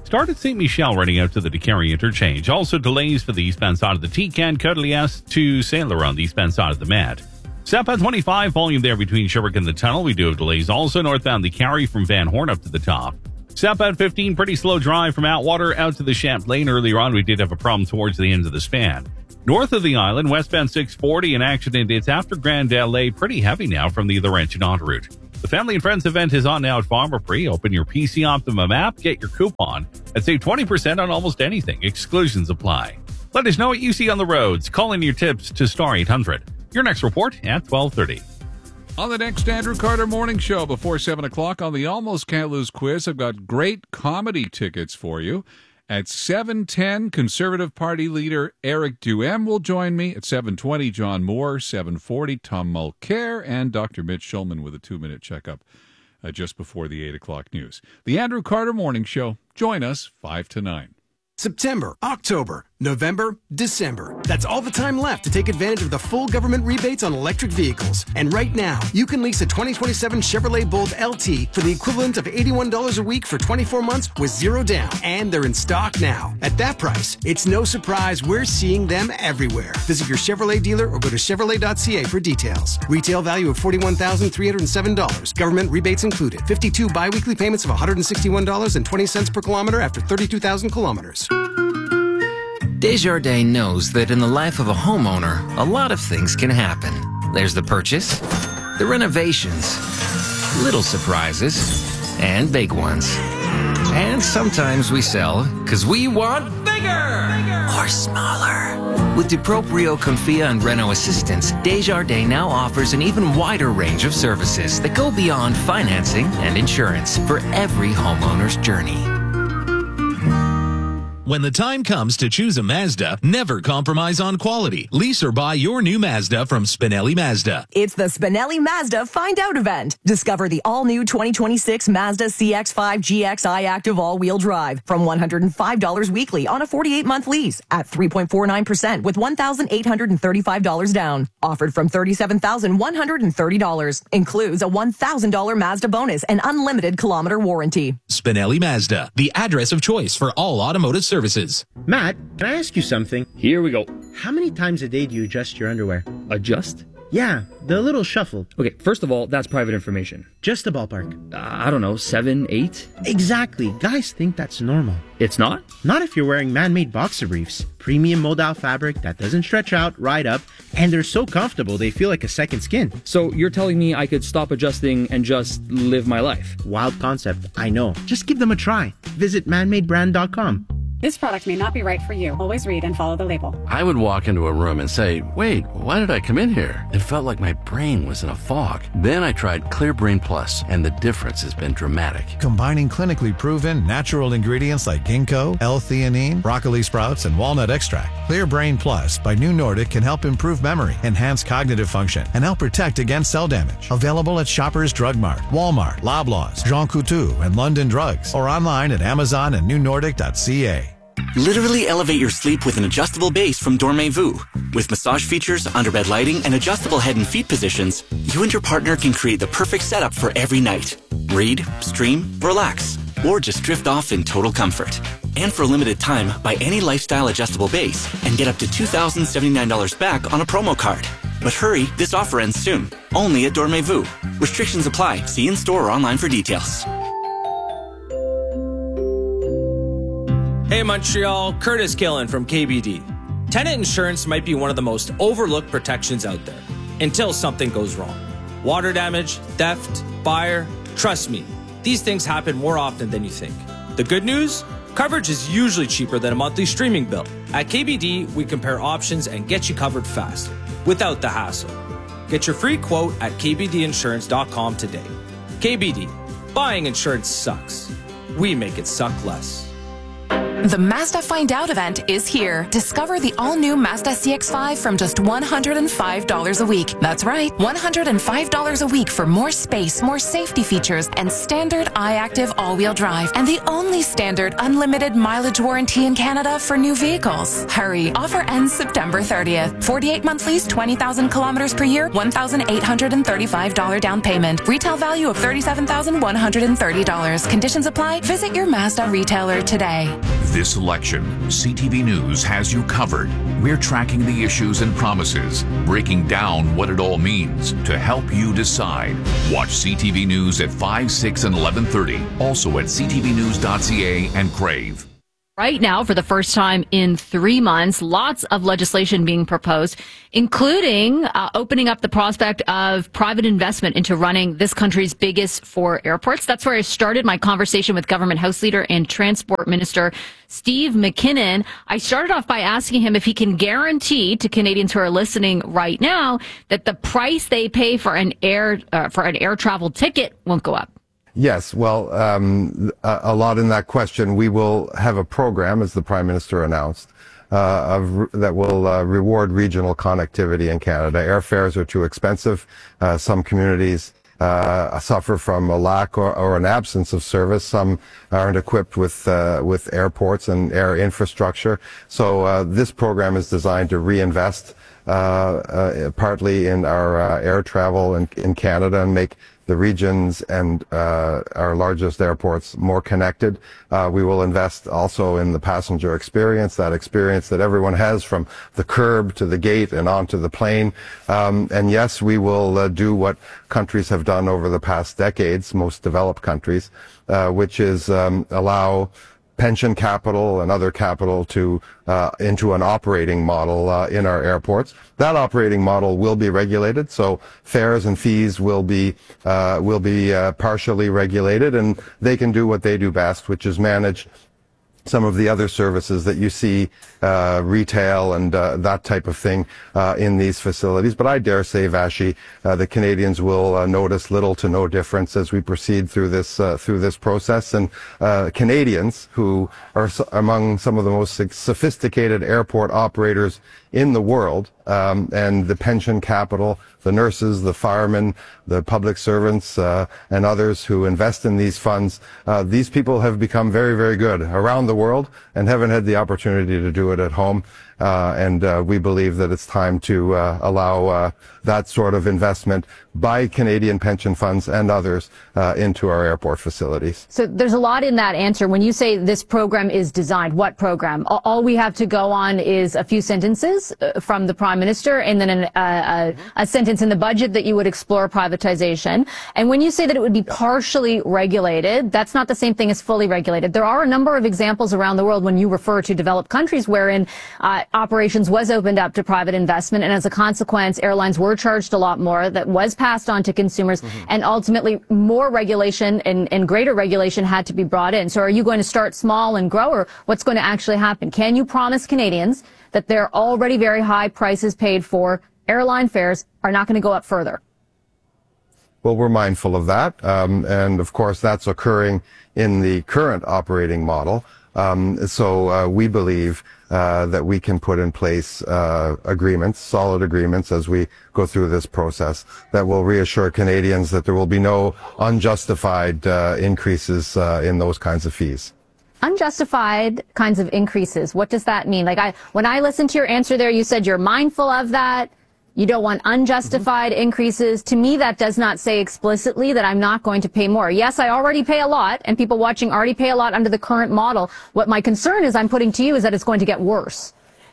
S3: Start at Saint Michel running out to the DeCarry interchange. Also delays for the eastbound side of the T-Can, Côte-de-Liesse to Saint Laurent, the eastbound side of the Met. Southbound twenty-five, volume there between Sherbrooke and the tunnel. We do have delays. Also northbound the Carry from Van Horn up to the top. Southbound fifteen, pretty slow drive from Atwater out to the Champlain. Earlier on, we did have a problem towards the end of the span. North of the island, westbound six forty, an accident. It's after Grand Allée. Pretty heavy now from the Laurentian route. The Family and Friends event is on now at Farmer Free. Open your P C Optimum app, get your coupon, and save twenty percent on almost anything. Exclusions apply. Let us know what you see on the roads. Call in your tips to star eight hundred. Your next report at twelve thirty.
S12: On the next Andrew Carter Morning Show before seven o'clock on the Almost Can't Lose quiz, I've got great comedy tickets for you. At seven ten, Conservative Party leader Eric Duhem will join me. At seven twenty, John Moore. seven forty, Tom Mulcair. And Doctor Mitch Schulman with a two-minute checkup uh, just before the eight o'clock news. The Andrew Carter Morning Show. Join us five to nine.
S13: September, October, November, December. That's all the time left to take advantage of the full government rebates on electric vehicles. And right now, you can lease a twenty twenty-seven Chevrolet Bolt L T for the equivalent of eighty-one dollars a week for twenty-four months with zero down. And they're in stock now. At that price, it's no surprise we're seeing them everywhere. Visit your Chevrolet dealer or go to Chevrolet dot C A for details. Retail value of forty-one thousand three hundred seven dollars. Government rebates included. fifty-two biweekly payments of one hundred sixty-one dollars and twenty cents per kilometer after thirty-two thousand kilometers.
S14: Desjardins knows that in the life of a homeowner, a lot of things can happen. There's the purchase, the renovations, little surprises, and big ones. And sometimes we sell because we want bigger, bigger or smaller. With DuProprio, Confia, and Reno Assistance, Desjardins now offers an even wider range of services that go beyond financing and insurance for every homeowner's journey.
S15: When the time comes to choose a Mazda, never compromise on quality. Lease or buy your new Mazda from Spinelli Mazda.
S16: It's the Spinelli Mazda Find Out event. Discover the all-new twenty twenty-six Mazda C X five G X i Active all-wheel drive from one hundred five dollars weekly on a forty-eight month lease at three point four nine percent with one thousand eight hundred thirty-five dollars down. Offered from thirty-seven thousand one hundred thirty dollars. Includes a one thousand dollars Mazda bonus and unlimited kilometer warranty.
S15: Spinelli Mazda, the address of choice for all automotive services. Services.
S17: Matt, can I ask you something?
S18: Here we go.
S17: How many times a day do you adjust your underwear?
S18: Adjust?
S17: Yeah, the little shuffle.
S18: Okay, first of all, that's private information.
S17: Just a ballpark.
S18: Uh, I don't know, seven, eight?
S17: Exactly. Guys think that's normal.
S18: It's not?
S17: Not if you're wearing man-made boxer briefs. Premium modal fabric that doesn't stretch out, ride up, and they're so comfortable they feel like a second skin.
S18: So you're telling me I could stop adjusting and just live my life?
S17: Wild concept, I know. Just give them a try. Visit man made brand dot com.
S28: This product may not be right for you. Always read and follow the label.
S29: I would walk into a room and say, wait, why did I come in here? It felt like my brain was in a fog. Then I tried Clear Brain Plus, and the difference has been dramatic.
S30: Combining clinically proven natural ingredients like ginkgo, L-theanine, broccoli sprouts, and walnut extract, Clear Brain Plus by New Nordic can help improve memory, enhance cognitive function, and help protect against cell damage. Available at Shoppers Drug Mart, Walmart, Loblaws, Jean Coutu, and London Drugs, or online at Amazon and new nordic dot c a.
S31: Literally elevate your sleep with an adjustable base from Dormez-vous. With massage features, underbed lighting, and adjustable head and feet positions, you and your partner can create the perfect setup for every night. Read, stream, relax, or just drift off in total comfort. And for a limited time, buy any lifestyle adjustable base and get up to two thousand seventy-nine dollars back on a promo card. But hurry, this offer ends soon. Only at Dormez-vous. Restrictions apply. See in-store or online for details.
S32: Hey Montreal, Curtis Killen from K B D. Tenant insurance might be one of the most overlooked protections out there, until something goes wrong. Water damage, theft, fire, trust me, these things happen more often than you think. The good news? Coverage is usually cheaper than a monthly streaming bill. At K B D, we compare options and get you covered fast, without the hassle. Get your free quote at k b d insurance dot com today. K B D, buying insurance sucks. We make it suck less.
S1: The Mazda Find Out event is here. Discover the all-new Mazda C X five from just one hundred five dollars a week. That's right, one hundred five dollars a week for more space, more safety features, and standard iActive all-wheel drive. And the only standard unlimited mileage warranty in Canada for new vehicles. Hurry, offer ends September thirtieth. forty-eight month lease, twenty thousand kilometers per year, one thousand eight hundred thirty-five dollars down payment. Retail value of thirty-seven thousand one hundred thirty dollars. Conditions apply. Visit your Mazda retailer today.
S2: This election, C T V News has you covered. We're tracking the issues and promises, breaking down what it all means to help you decide. Watch C T V News at five, six, and eleven thirty. Also at c t v news dot c a and Crave.
S6: Right now, for the first time in three months, lots of legislation being proposed, including uh, opening up the prospect of private investment into running this country's biggest four airports. That's where I started my conversation with Government House Leader and Transport Minister Steve McKinnon. I started off by asking him if he can guarantee to Canadians who are listening right now that the price they pay for an air uh, for an air travel ticket won't go up.
S11: Yes, well, um, a, a lot in that question. We will have a program, as the Prime Minister announced, uh, of, that will uh, reward regional connectivity in Canada. Airfares are too expensive. Uh, some communities uh, suffer from a lack or, or an absence of service. Some aren't equipped with uh, with airports and air infrastructure. So uh, this program is designed to reinvest uh, uh, partly in our uh, air travel in, in Canada and make the regions and uh, our largest airports more connected. Uh, we will invest also in the passenger experience, that experience that everyone has from the curb to the gate and onto the plane. Um, and yes, we will uh, do what countries have done over the past decades, most developed countries, uh, which is um, allow pension capital and other capital to uh, into an operating model uh, in our airports. That operating model will be regulated, so fares and fees will be uh, will be uh, partially regulated, and they can do what they do best, which is manage some of the other services that you see, uh, retail and uh, that type of thing uh, in these facilities. But I dare say, Vashi, uh, the Canadians will uh, notice little to no difference as we proceed through this uh, through this process. And uh, Canadians, who are so, among some of the most sophisticated airport operators in the world, um, and the pension capital, the nurses, the firemen, the public servants, uh, and others who invest in these funds, uh, these people have become very, very good around the world and haven't had the opportunity to do it at home. Uh, and uh, we believe that it's time to uh, allow uh, that sort of investment by Canadian pension funds and others uh, into our airport facilities.
S6: So there's a lot in that answer. When you say this program is designed, what program? All we have to go on is a few sentences from the Prime Minister and then an, uh, a, a sentence in the budget that you would explore privatization. And when you say that it would be partially regulated, that's not the same thing as fully regulated. There are a number of examples around the world when you refer to developed countries wherein uh, operations was opened up to private investment, and as a consequence, airlines were charged a lot more. That was passed on to consumers, mm-hmm. and ultimately more regulation and, and greater regulation had to be brought in. So are you going to start small and grow, or what's going to actually happen? Can you promise Canadians that their already very high prices paid for airline fares are not going to go up further?
S11: Well, we're mindful of that, um, and of course that's occurring in the current operating model. Um, so uh, we believe uh, that we can put in place uh, agreements, solid agreements, as we go through this process that will reassure Canadians that there will be no unjustified uh, increases uh, in those kinds of fees.
S6: Unjustified kinds of increases. What does that mean? Like I, when I listened to your answer there, you said you're mindful of that. You don't want unjustified mm-hmm. increases. To me, that does not say explicitly that I'm not going to pay more. Yes, I already pay a lot, and people watching already pay a lot under the current model. What my concern is I'm putting to you is that it's going to get worse.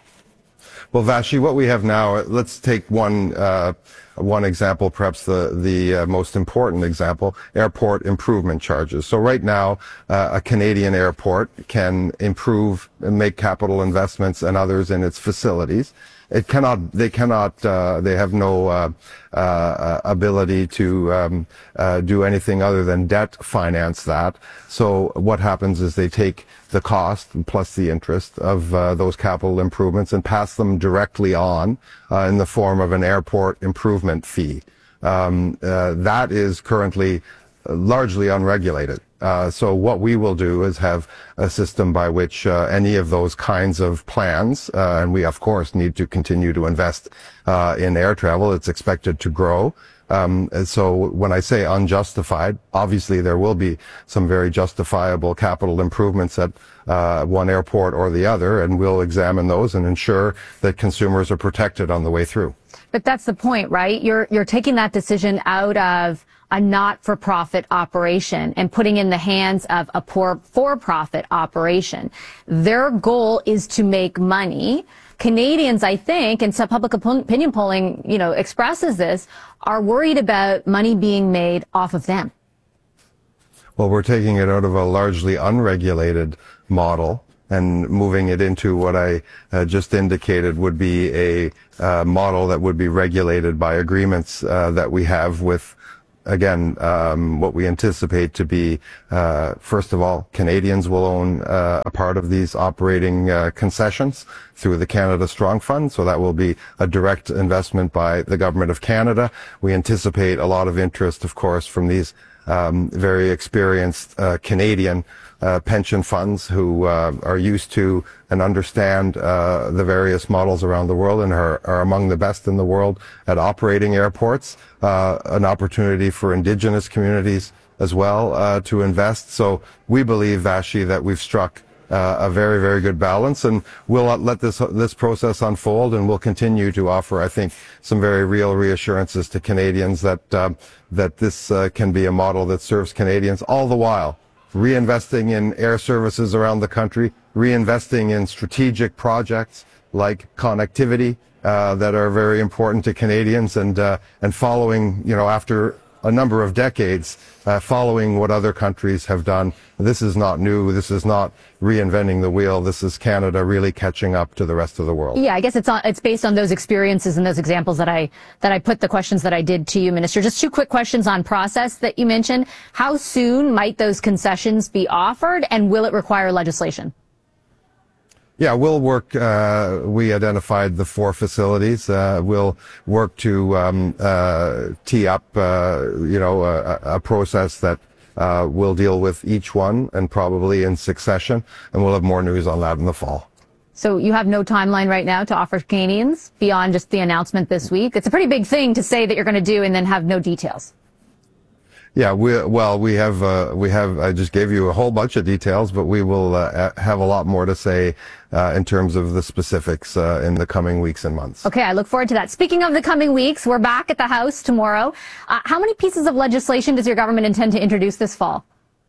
S11: Well, Vashi, what we have now, let's take one uh, one example, perhaps the the uh, most important example, airport improvement charges. So right now, uh, a Canadian airport can improve and make capital investments and others in its facilities. It cannot, they cannot, uh, they have no uh, uh, ability to um, uh, do anything other than debt finance that. So what happens is they take the cost plus the interest of uh, those capital improvements and pass them directly on uh, in the form of an airport improvement fee. Um, uh, that is currently largely unregulated. Uh, so what we will do is have a system by which uh, any of those kinds of plans, uh, and we of course need to continue to invest uh, in air travel. It's expected to grow. Um, and so when I say unjustified, obviously there will be some very justifiable capital improvements at uh, one airport or the other, and we'll examine those and ensure that consumers are protected on the way through.
S4: But that's the point, right? You're you're taking that decision out of a not-for-profit operation and putting in the hands of a poor for-profit operation. Their goal is to make money. Canadians, I think, and some public opinion polling, you know, expresses this, are worried about money being made off of them.
S11: Well, we're taking it out of a largely unregulated model and moving it into what I uh, just indicated would be a uh, model that would be regulated by agreements uh, that we have with, again, um, what we anticipate to be, uh, first of all, Canadians will own uh, a part of these operating uh, concessions through the Canada Strong Fund. So that will be a direct investment by the Government of Canada. We anticipate a lot of interest, of course, from these um, very experienced uh, Canadian uh, pension funds who uh, are used to and understand uh, the various models around the world and are, are among the best in the world at operating airports. Uh, an opportunity for Indigenous communities as well uh, to invest. So we believe, Vashi, that we've struck uh, a very, very good balance, and we'll let this this process unfold, and we'll continue to offer, I think, some very real reassurances to Canadians that uh, that this uh, can be a model that serves Canadians, all the while reinvesting in air services around the country, reinvesting in strategic projects like connectivity uh, that are very important to Canadians, and uh, and following, you know, after a number of decades, uh, following what other countries have done. This is not new. This is not reinventing the wheel. This is Canada really catching up to the rest of the world.
S4: Yeah, I guess it's on, it's based on those experiences and those examples that I that I put the questions that I did to you, Minister. Just two quick questions on process that you mentioned. How soon might those concessions be offered, and will it require legislation?
S11: Yeah, we'll work, uh, we identified the four facilities. Uh, we'll work to um, uh, tee up, uh, you know, a, a process that uh, will deal with each one, and probably in succession. And we'll have more news on that in the fall.
S4: So you have no timeline right now to offer Canadians beyond just the announcement this week? It's a pretty big thing to say that you're going to do and then have no details.
S11: Yeah, we, well, we have, uh, we have, I just gave you a whole bunch of details, but we will uh, have a lot more to say uh, in terms of the specifics uh, in the coming weeks and months.
S4: Okay, I look forward to that. Speaking of the coming weeks, we're back at the House tomorrow. Uh, how many pieces of legislation does your government intend to introduce this fall?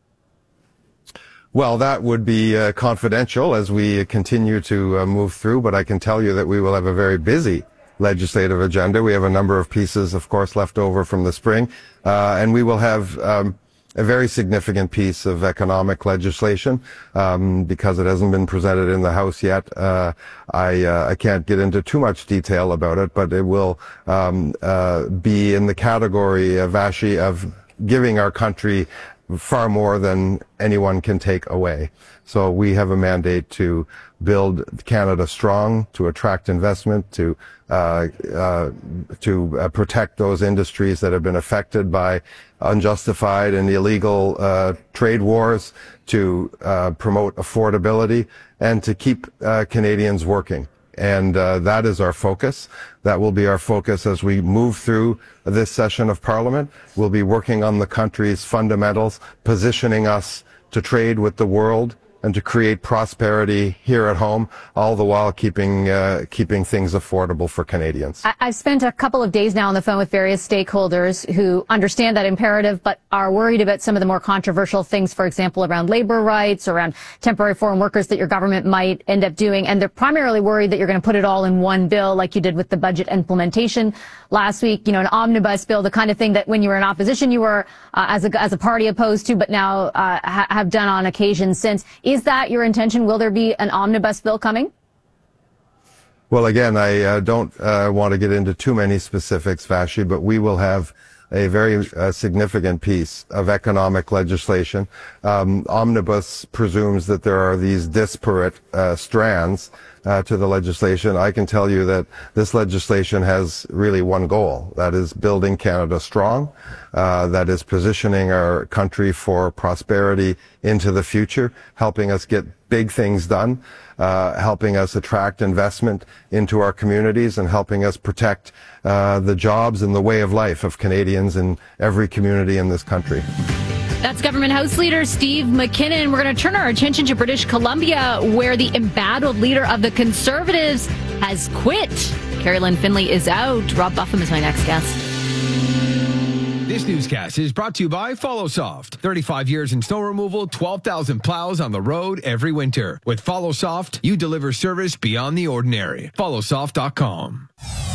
S11: Well, that would be uh, confidential as we continue to uh, move through, but I can tell you that we will have a very busy legislative agenda. We have a number of pieces, of course, left over from the spring, uh, and we will have um, a very significant piece of economic legislation um, because it hasn't been presented in the House yet. Uh, I, uh, I can't get into too much detail about it, but it will um, uh, be in the category, uh, Vashi, of giving our country far more than anyone can take away. So we have a mandate to build Canada strong, to attract investment, to uh, uh, to uh, protect those industries that have been affected by unjustified and illegal uh, trade wars, to uh, promote affordability, and to keep uh, Canadians working. And uh, that is our focus. That will be our focus as we move through this session of Parliament. We'll be working on the country's fundamentals, positioning us to trade with the world and to create prosperity here at home, all the while keeping uh, keeping things affordable for Canadians.
S4: I- I've spent a couple of days now on the phone with various stakeholders who understand that imperative, but are worried about some of the more controversial things, for example, around labor rights, around temporary foreign workers that your government might end up doing. And they're primarily worried that you're going to put it all in one bill like you did with the budget implementation last week, you know, an omnibus bill, the kind of thing that when you were in opposition, you were uh, as a as a party opposed to, but now uh, ha- have done on occasion since. Is that your intention? Will there be an omnibus bill coming?
S11: Well, again, I uh, don't uh, want to get into too many specifics, Vashi, but we will have a very uh, significant piece of economic legislation. Um, Omnibus presumes that there are these disparate uh, strands Uh, to the legislation. I can tell you that this legislation has really one goal. That is building Canada strong. Uh, that is positioning our country for prosperity into the future, helping us get big things done, uh, helping us attract investment into our communities, and helping us protect uh, the jobs and the way of life of Canadians in every community in this country.
S6: That's Government House Leader Steve McKinnon. We're going to turn our attention to British Columbia, where the embattled leader of the Conservatives has quit. Carrie Lynn Finley is out. Rob Buffum is my next guest.
S7: This newscast is brought to you by FollowSoft. thirty-five years in snow removal, twelve thousand plows on the road every winter. With FollowSoft, you deliver service beyond the ordinary. follow soft dot com.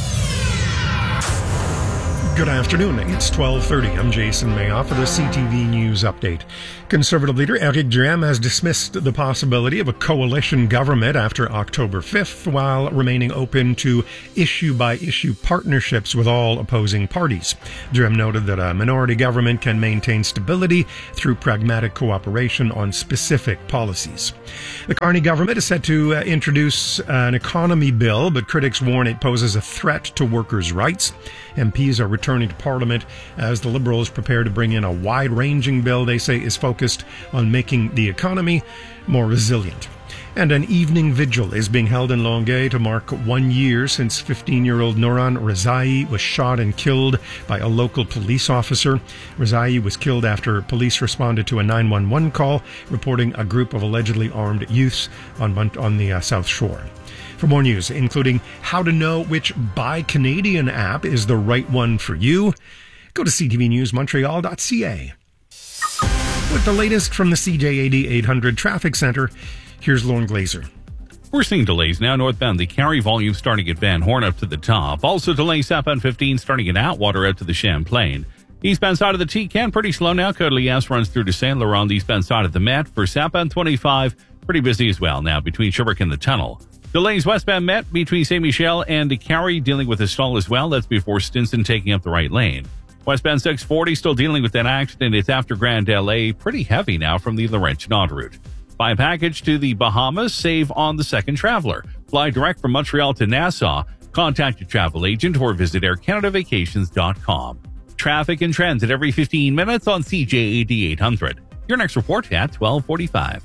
S8: Good afternoon. It's twelve thirty. I'm Jason Mayoff for the C T V News Update. Conservative leader Éric Duhem has dismissed the possibility of a coalition government after October fifth, while remaining open to issue-by-issue partnerships with all opposing parties. Duhem noted that a minority government can maintain stability through pragmatic cooperation on specific policies. The Carney government is set to uh, introduce an economy bill, but critics warn it poses a threat to workers' rights. M Ps are returning to Parliament as the Liberals prepare to bring in a wide-ranging bill they say is focused on making the economy more resilient. And an evening vigil is being held in Longueuil to mark one year since fifteen-year-old Nouran Rezai was shot and killed by a local police officer. Rezai was killed after police responded to a nine one one call reporting a group of allegedly armed youths on, on the uh, South Shore. For more news, including how to know which Buy Canadian app is the right one for you, go to c t v news montreal dot c a. With the latest from the C J A D eight hundred Traffic Center, here's Lauren Glazer.
S3: We're seeing delays now northbound. The Carrie volume starting at Van Horn up to the top. Also delays southbound fifteen starting at Atwater out to the Champlain. Eastbound side of the T-Can, pretty slow now. Coeur d'Alliance runs through to Saint Laurent. The eastbound side of the Met. For southbound twenty-five, pretty busy as well now between Sherbrooke and the Tunnel. Delays westbound Met between Saint Michel and Carrie, dealing with a stall as well. That's before Stinson taking up the right lane. Westbound six forty still dealing with that accident. It's after Grand L A. Pretty heavy now from the Laurentian route. Buy a package to the Bahamas, save on the second traveler. Fly direct from Montreal to Nassau. Contact your travel agent or visit air canada vacations dot com. Traffic and trends at every fifteen minutes on C J A D eight hundred. Your next report at twelve forty-five.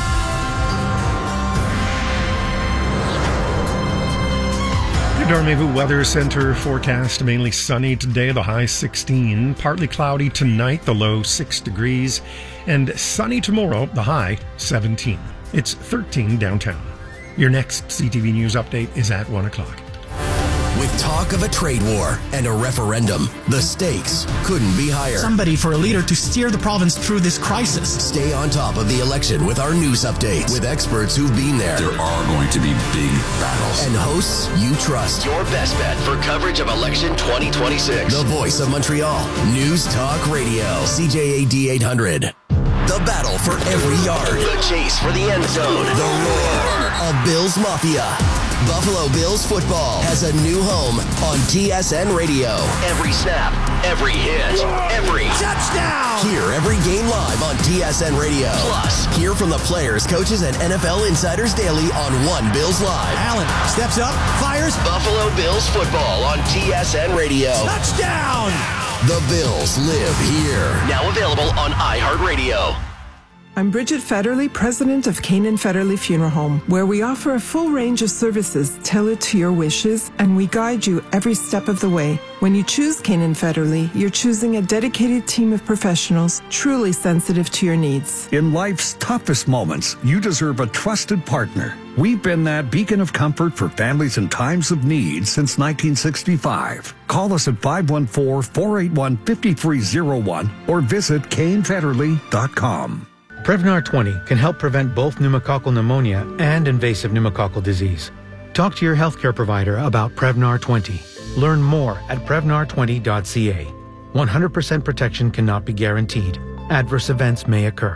S8: The Dormez-vous Weather Center forecast mainly sunny today, the high sixteen. Partly cloudy tonight, the low six degrees. And sunny tomorrow, the high seventeen. It's thirteen downtown. Your next C T V News update is at one o'clock.
S5: With talk of a trade war and a referendum, the stakes couldn't be higher.
S9: Somebody for a leader to steer the province through this crisis.
S5: Stay on top of the election with our news updates with experts who've been there.
S19: There are going to be big battles.
S5: And hosts you trust.
S20: Your best bet for coverage of election twenty twenty-six.
S5: The voice of Montreal. News Talk Radio. C J A D eight hundred. The battle for every yard.
S20: The chase for the end zone.
S5: The roar of Bills Mafia. Buffalo Bills football has a new home on T S N Radio.
S20: Every snap, every hit, every
S5: touchdown. Hear every game live on T S N Radio. Plus, hear from the players, coaches, and N F L insiders daily on One Bills Live.
S9: Allen steps up, fires.
S20: Buffalo Bills football on T S N Radio.
S9: Touchdown.
S5: The Bills live here.
S20: Now available on iHeartRadio.
S21: I'm Bridget Federley, president of Canaan Federley Funeral Home, where we offer a full range of services tailored to your wishes, and we guide you every step of the way. When you choose Canaan Federley, you're choosing a dedicated team of professionals truly sensitive to your needs.
S22: In life's toughest moments, you deserve a trusted partner. We've been that beacon of comfort for families in times of need since nineteen sixty-five. Call us at five one four, four eight one, five three zero one or visit Kane Federley dot com.
S23: Prevnar twenty can help prevent both pneumococcal pneumonia and invasive pneumococcal disease. Talk to your healthcare provider about Prevnar twenty. Learn more at prevnar twenty dot c a. one hundred percent protection cannot be guaranteed. Adverse events may occur.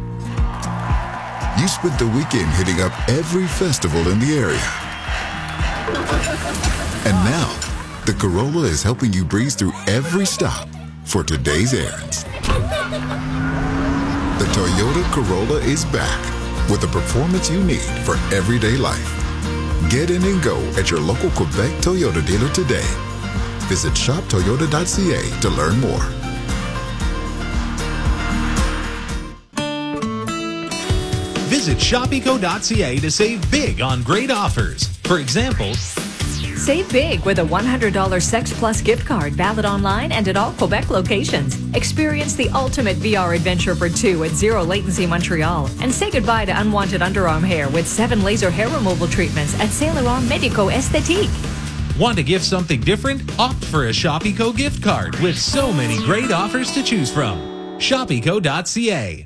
S24: You spent the weekend hitting up every festival in the area. And now, the Corolla is helping you breeze through every stop for today's errands. The Toyota Corolla is back with the performance you need for everyday life. Get in and go at your local Quebec Toyota dealer today. Visit shop toyota dot c a to learn more.
S10: Visit shop eco dot c a to save big on great offers. For example,
S12: save big with a one hundred dollars Sex Plus gift card valid online and at all Quebec locations. Experience the ultimate V R adventure for two at Zero Latency Montreal. And say goodbye to unwanted underarm hair with seven laser hair removal treatments at Saint Laurent Medico Esthétique.
S10: Want to gift something different? Opt for a Shop Eco gift card with so many great offers to choose from. shop eco dot c a.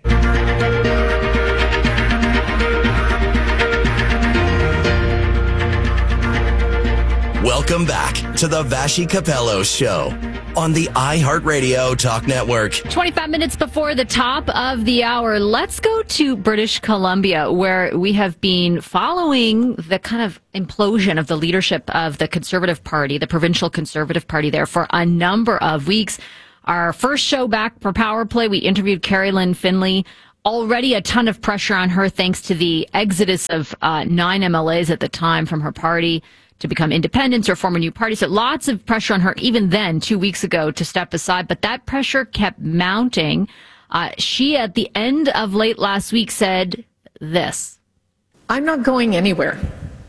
S5: Welcome back to the Vashi Capello Show on the iHeartRadio Talk Network.
S6: twenty-five minutes before the top of the hour, let's go to British Columbia, where we have been following the kind of implosion of the leadership of the Conservative Party, the provincial Conservative Party there, for a number of weeks. Our first show back for Power Play, we interviewed Carrie Lynn Finley. Already a ton of pressure on her thanks to the exodus of uh, nine M L As at the time from her party to become independents or form a new party. So lots of pressure on her even then, two weeks ago, to step aside. But that pressure kept mounting. Uh, she, at the end of late last week, said this.
S13: I'm not going anywhere.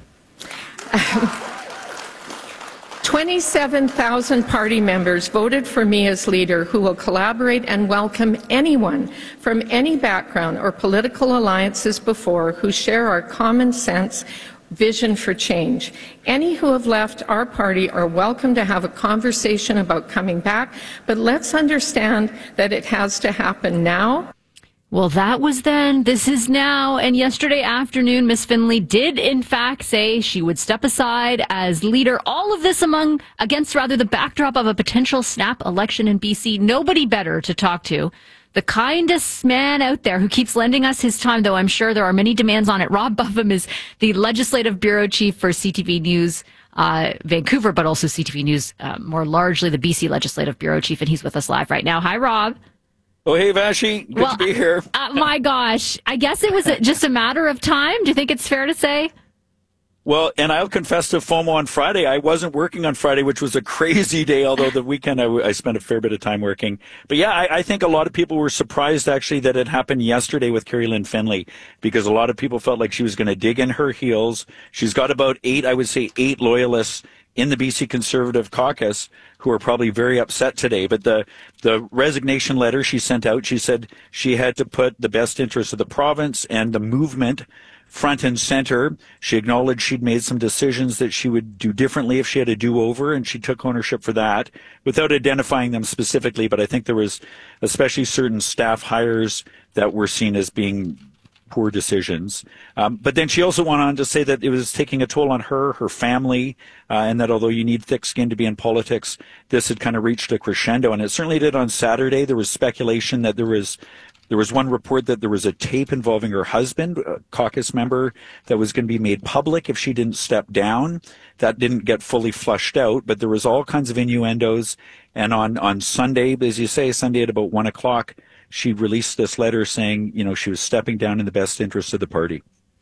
S13: twenty-seven thousand party members voted for me as leader who will collaborate and welcome anyone from any background or political alliances before who share our common sense vision for change. Any who have left our party are welcome to have a conversation about coming back, but let's understand that it has to happen now.
S6: Well, that was then. This is now. And yesterday afternoon, Miss Finley did, in fact, say she would step aside as leader. All of this among against rather the backdrop of a potential snap election in B C. Nobody better to talk to. The kindest man out there who keeps lending us his time, though I'm sure there are many demands on it. Rob Buffum is the Legislative Bureau Chief for C T V News uh, Vancouver, but also C T V News, uh, more largely the B C Legislative Bureau Chief, and he's with us live right now. Hi, Rob.
S14: Oh, hey, Vashi. Good
S6: well,
S14: to be here.
S6: uh, my gosh. I guess it was just a matter of time. Do you think it's fair to say?
S14: Well, and I'll confess to FOMO on Friday. I wasn't working on Friday, which was a crazy day, although the weekend I, I spent a fair bit of time working. But yeah, I, I think a lot of people were surprised actually that it happened yesterday with Carrie Lynn Finley, because a lot of people felt like she was going to dig in her heels. She's got about eight, I would say eight loyalists in the B C Conservative caucus who are probably very upset today. But the, the resignation letter she sent out, she said she had to put the best interests of the province and the movement front and center. She acknowledged she'd made some decisions that she would do differently if she had a do-over, and she took ownership for that without identifying them specifically. But I think there was especially certain staff hires that were seen as being poor decisions. Um, but then she also went on to say that it was taking a toll on her, her family, uh, and that although you need thick skin to be in politics, this had kind of reached a crescendo. And it certainly did on Saturday. There was speculation that there was There was one report that there was a tape involving her husband, a caucus member, that was going to be made public if she didn't step down. That didn't get fully flushed out, but there was all kinds of innuendos. And on, on Sunday, as you say, Sunday at about one o'clock, she released this letter saying, you know, she was stepping down in the best interest of the party.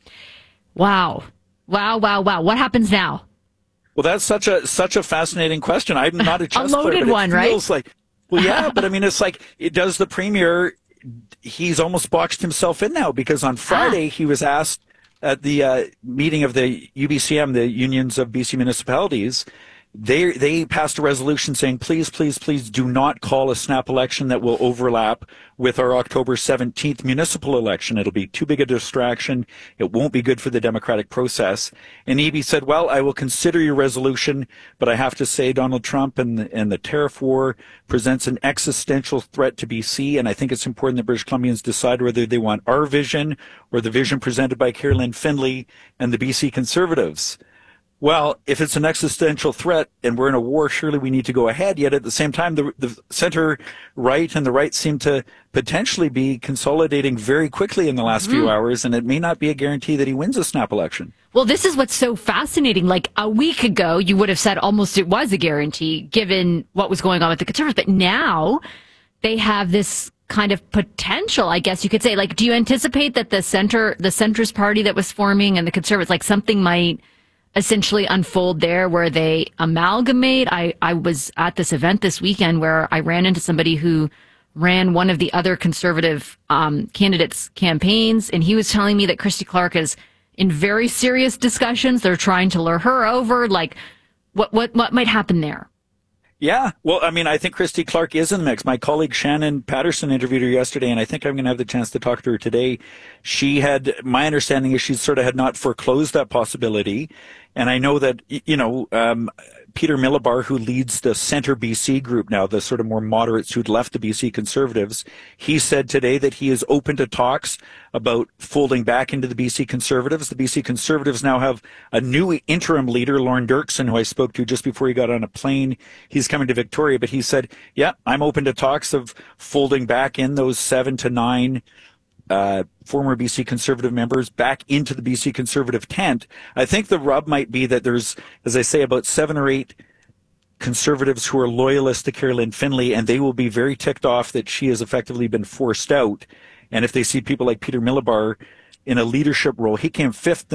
S6: Wow. Wow, wow, wow. What happens now?
S14: Well, that's such a such a fascinating question. I'm not a chess
S6: a loaded
S14: player, but
S6: one,
S14: it feels
S6: right?
S14: like, well, yeah, but I mean, it's like, it does the premier... He's almost boxed himself in now, because on Friday ah. he was asked at the uh, meeting of the U B C M, the Unions of B C Municipalities, they they passed a resolution saying, please, please, please do not call a snap election that will overlap with our October seventeenth municipal election. It'll be too big a distraction. It won't be good for the democratic process. And Eby said, well, I will consider your resolution, but I have to say Donald Trump and the, and the tariff war presents an existential threat to B C, and I think it's important that British Columbians decide whether they want our vision or the vision presented by Carrie Lynn Finley and the B C Conservatives. Well, if it's an existential threat and we're in a war, surely we need to go ahead. Yet at the same time, the, the center right and the right seem to potentially be consolidating very quickly in the last mm-hmm. few hours, and it may not be a guarantee that he wins a snap election.
S6: Well, this is what's so fascinating. Like a week ago, you would have said almost it was a guarantee given what was going on with the Conservatives. But now they have this kind of potential, I guess you could say. Like, do you anticipate that the center, the centrist party that was forming and the Conservatives, like something might essentially unfold there where they amalgamate? I, I was at this event this weekend where I ran into somebody who ran one of the other Conservative um, candidates' campaigns, and he was telling me that Christy Clark is in very serious discussions. They're trying to lure her over. Like, what what what might happen there?
S14: Yeah, well, I mean, I think Christy Clark is in the mix. My colleague Shannon Patterson interviewed her yesterday, and I think I'm going to have the chance to talk to her today. She had, my understanding is she sort of had not foreclosed that possibility. And I know that, you know, um, Peter Millibar, who leads the Centre B C group now, the sort of more moderates who'd left the B C Conservatives, he said today that he is open to talks about folding back into the B C Conservatives. The B C Conservatives now have a new interim leader, Lorne Dirksen, who I spoke to just before he got on a plane. He's coming to Victoria, but he said, yeah, I'm open to talks of folding back in those seven to nine Uh, former B C Conservative members back into the B C Conservative tent. I think the rub might be that there's, as I say, about seven or eight Conservatives who are loyalists to Carolyn Finlay, and they will be very ticked off that she has effectively been forced out. And if they see people like Peter Millibar in a leadership role, he came fifth